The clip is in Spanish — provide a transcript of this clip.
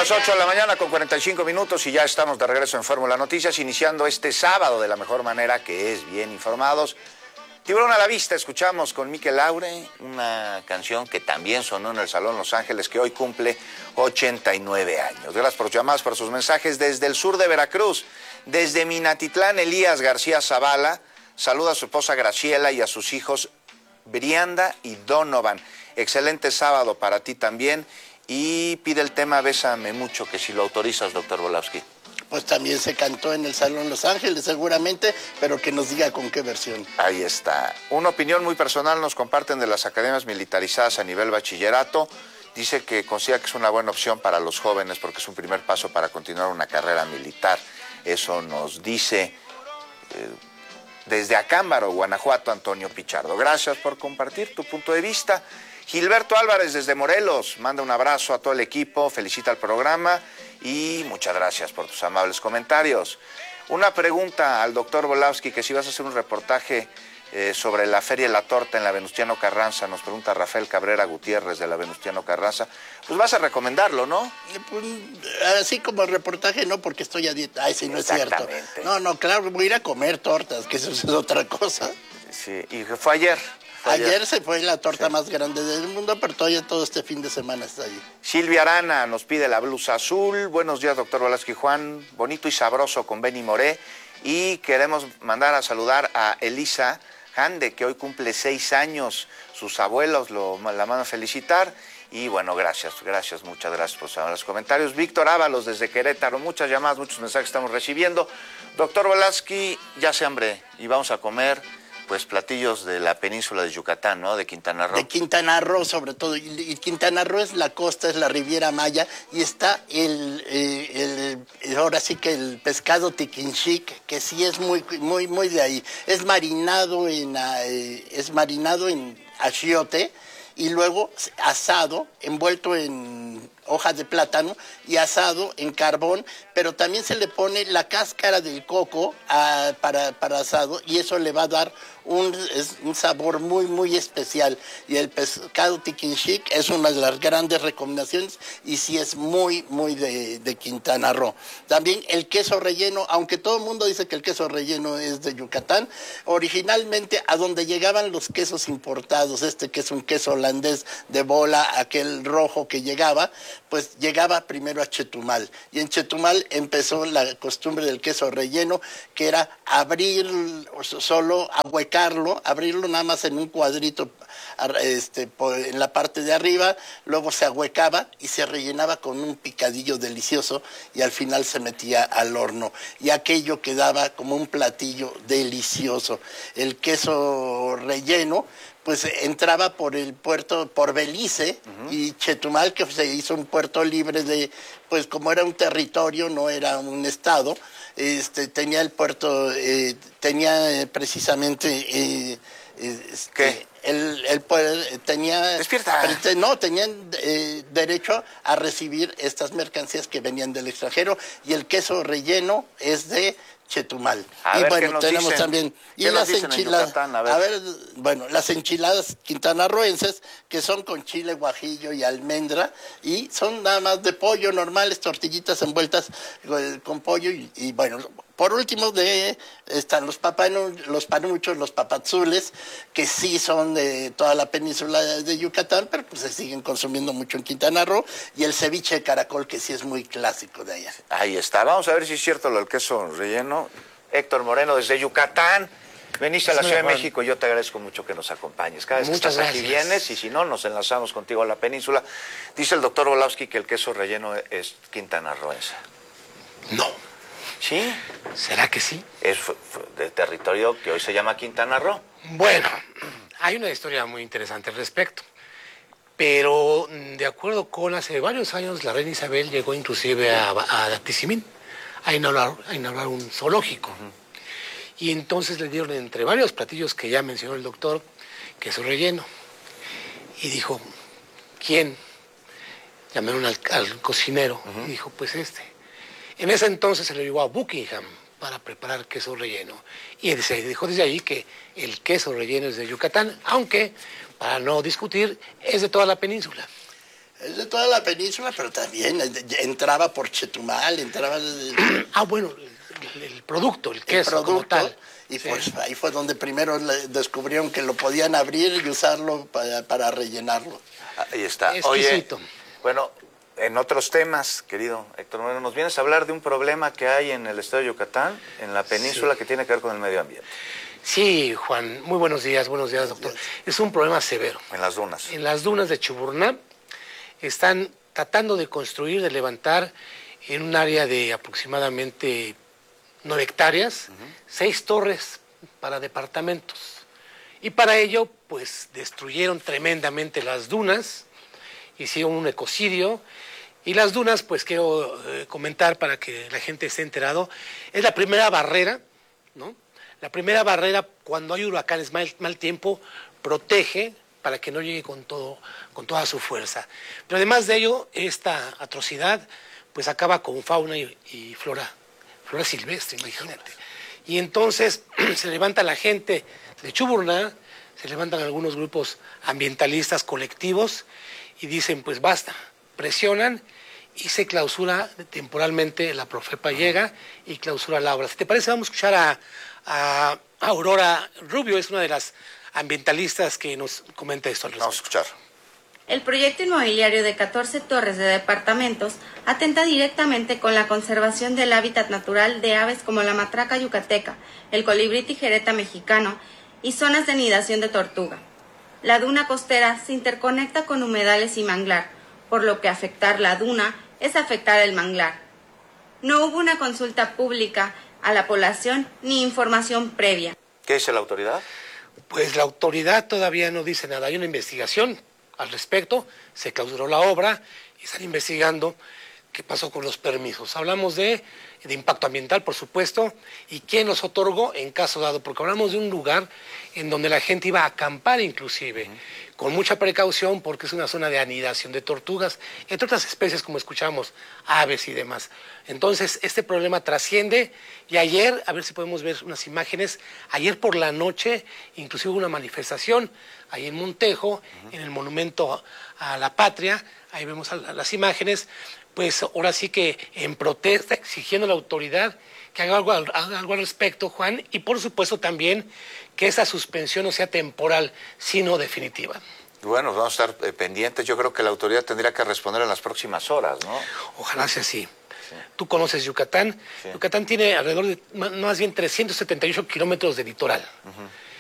las 8 de la mañana con 45 minutos y ya estamos de regreso en Fórmula Noticias, iniciando este sábado de la mejor manera, que es bien informados. Tiburón a la vista, escuchamos con Mikel Laure, una canción que también sonó en el Salón Los Ángeles, que hoy cumple 89 años. Gracias por llamadas, por sus mensajes desde el sur de Veracruz, desde Minatitlán. Elías García Zavala saluda a su esposa Graciela y a sus hijos Brianda y Donovan. Excelente sábado para ti también. Y pide el tema Bésame Mucho, que si lo autorizas, doctor Volowski. Pues también se cantó en el Salón Los Ángeles seguramente, pero que nos diga con qué versión. Ahí está. Una opinión muy personal nos comparten de las academias militarizadas a nivel bachillerato. Dice que considera que es una buena opción para los jóvenes porque es un primer paso para continuar una carrera militar. Eso nos dice desde Acámbaro, Guanajuato, Antonio Pichardo. Gracias por compartir tu punto de vista. Gilberto Álvarez desde Morelos manda un abrazo a todo el equipo, felicita al programa y muchas gracias por tus amables comentarios. Una pregunta al doctor Volowski, que si vas a hacer un reportaje sobre la Feria de la Torta en la Venustiano Carranza, nos pregunta Rafael Cabrera Gutiérrez de la Venustiano Carranza, pues vas a recomendarlo, ¿no? Pues, así como el reportaje no, porque estoy a dieta. Ay, sí, no es cierto. No, claro, voy a ir a comer tortas, que eso es otra cosa. Sí, y fue ayer. Ayer se fue la torta más grande del mundo, pero todavía todo este fin de semana está ahí. Silvia Arana nos pide la blusa azul. Buenos días, doctor Volowski Juan. Bonito y sabroso con Benny Moré. Y queremos mandar a saludar a Elisa Hande, que hoy cumple 6 años. Sus abuelos la mandan a felicitar. Y bueno, muchas gracias por los comentarios. Víctor Ábalos desde Querétaro, muchas llamadas, muchos mensajes estamos recibiendo. Doctor Volowski, ya se hambre y vamos a comer pues platillos de la península de Yucatán, ¿no? De Quintana Roo. De Quintana Roo, sobre todo. Y Quintana Roo es la costa, es la Riviera Maya, y está ahora sí que el pescado tiquinchic, que sí es muy de ahí. Es marinado en achiote y luego asado, envuelto en hojas de plátano y asado en carbón, pero también se le pone la cáscara del coco para asado, y eso le va a dar un sabor muy especial. Y el pescado tiquinchic es una de las grandes recomendaciones y sí es muy de Quintana Roo. También el queso relleno, aunque todo el mundo dice que el queso relleno es de Yucatán, originalmente a donde llegaban los quesos importados, que es un queso holandés de bola, aquel rojo que llegaba, pues llegaba primero a Chetumal, y en Chetumal empezó la costumbre del queso relleno, que era abrirlo nada más en un cuadrito en la parte de arriba, luego se ahuecaba y se rellenaba con un picadillo delicioso y al final se metía al horno y aquello quedaba como un platillo delicioso. El queso relleno pues entraba por el puerto, por Belice, y Chetumal, que se hizo un puerto libre pues como era un territorio, no era un estado, tenía el puerto, tenía precisamente, ¿qué? El poder tenía... ¡Despierta! Tenían derecho a recibir estas mercancías que venían del extranjero, y el queso relleno es de Chetumal. A y ver, bueno, tenemos dicen? también y las enchiladas. Las enchiladas quintanarroenses, que son con chile guajillo y almendra, y son nada más de pollo normales, tortillitas envueltas con pollo y bueno. Por último están los panuchos, los papazules, que sí son de toda la península de Yucatán, pero pues se siguen consumiendo mucho en Quintana Roo, y el ceviche de caracol, que sí es muy clásico de allá. Ahí está, vamos a ver si es cierto lo del queso relleno. Héctor Moreno desde Yucatán, veniste a la Ciudad de México, y yo te agradezco mucho que nos acompañes. Cada vez que estás aquí vienes, y si no, nos enlazamos contigo a la península. Dice el doctor Volowski que el queso relleno es quintanarroense. No. ¿Sí? ¿Será que sí? Es del territorio que hoy se llama Quintana Roo. Bueno, hay una historia muy interesante al respecto. Pero de acuerdo con hace varios años, la reina Isabel llegó inclusive a Tizimín a inaugurar un zoológico. Y entonces le dieron, entre varios platillos que ya mencionó el doctor, queso relleno. Y dijo, ¿quién? Llamaron al cocinero y dijo, pues En ese entonces se le llevó a Buckingham para preparar queso relleno. Y se dijo desde ahí que el queso relleno es de Yucatán, aunque, para no discutir, es de toda la península. Es de toda la península, pero también entraba por Chetumal, entraba... Bueno, el producto, el queso como tal. Y Sí. pues ahí fue donde primero descubrieron que lo podían abrir y usarlo para rellenarlo. Ahí está. Exquisito. Oye, bueno, en otros temas, querido Héctor Moreno, nos vienes a hablar de un problema que hay en el estado de Yucatán, en la península, que tiene que ver con el medio ambiente, Sí, Juan, muy buenos días, doctor. Es un problema severo. en las dunas. En las dunas de Chuburná están tratando de construir, de levantar en un área de aproximadamente 9 hectáreas, 6 torres para departamentos. Y para ello, pues, destruyeron tremendamente las dunas, hicieron un ecocidio. Y las dunas, pues, quiero comentar para que la gente esté enterado, es la primera barrera, ¿no? La primera barrera, cuando hay huracanes, mal tiempo, protege para que no llegue con toda su fuerza. Pero además de ello, esta atrocidad, pues, acaba con fauna y flora silvestre, imagínate. Y entonces se levanta la gente de Chuburná, se levantan algunos grupos ambientalistas colectivos y dicen, pues basta, presionan y se clausura temporalmente, la Profepa llega y clausura la obra. Si te parece, vamos a escuchar a Aurora Rubio, es una de las ambientalistas que nos comenta esto al respecto. Vamos a escuchar. El proyecto inmobiliario de 14 torres de departamentos atenta directamente con la conservación del hábitat natural de aves como la matraca yucateca, el colibrí tijereta mexicano y zonas de anidación de tortuga. La duna costera se interconecta con humedales y manglar, por lo que afectar la duna es afectar el manglar. No hubo una consulta pública a la población ni información previa. ¿Qué dice la autoridad? Pues la autoridad todavía no dice nada, hay una investigación al respecto, se clausuró la obra y están investigando qué pasó con los permisos. Hablamos de impacto ambiental, por supuesto, y quién los otorgó en caso dado, porque hablamos de un lugar en donde la gente iba a acampar inclusive, con mucha precaución porque es una zona de anidación de tortugas, entre otras especies como escuchamos, aves y demás. Entonces, este problema trasciende y ayer, a ver si podemos ver unas imágenes, ayer por la noche inclusive hubo una manifestación ahí en Montejo, en el Monumento a la Patria, ahí vemos las imágenes, pues ahora sí que en protesta, exigiendo a la autoridad que haga algo al respecto, Juan, y por supuesto también que esa suspensión no sea temporal, sino definitiva. Bueno, vamos a estar pendientes. Yo creo que la autoridad tendría que responder en las próximas horas, ¿no? Ojalá sea así. Sí. Tú conoces Yucatán. Sí. Yucatán tiene alrededor de más bien 378 kilómetros de litoral.